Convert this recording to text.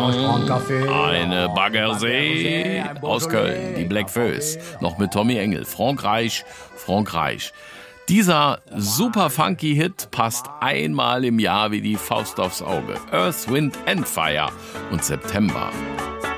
Eine Baggersee aus Köln, die Black Föß, noch mit Tommy Engel. Frankreich, Frankreich. Dieser super funky Hit passt einmal im Jahr wie die Faust aufs Auge. Earth, Wind and Fire und September.